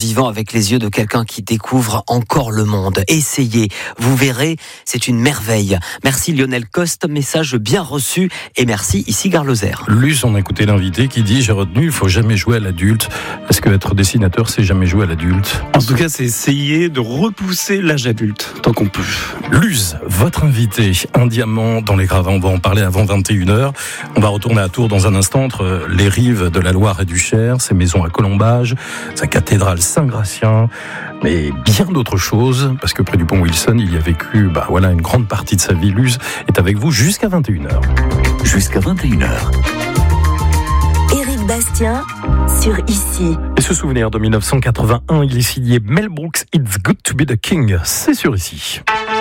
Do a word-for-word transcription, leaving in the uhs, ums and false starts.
vivant avec les yeux de quelqu'un qui découvre encore le monde. Essayez, vous verrez, c'est une merveille. Merci Lionel Coste, message bien reçu et merci ici Gare Lozère. Luz, on a écouté l'invité qui dit, j'ai retenu, il faut jamais jouer à l'adulte. Est-ce que être dessinateur, c'est jamais jouer à l'adulte? En tout cas, c'est essayer de repousser l'âge adulte, tant qu'on peut. Luz, votre invité, un diamant dans les gravats, on va en parler avant vingt et une heures. On va retourner à Tours dans un instant, entre les rives de la Loire et du Cher, ses maisons à Colombages, sa cathédrale Saint-Gratien, mais bien d'autres choses, parce que près du pont Wilson, il y a vécu bah, voilà, une grande partie de sa vie. Luz est avec vous jusqu'à vingt et une heures. Jusqu'à vingt et une heures. Éric Bastien sur Ici. Et ce souvenir de mille neuf cent quatre-vingt-un, il est signé Mel Brooks, It's Good to be the King. C'est sur Ici.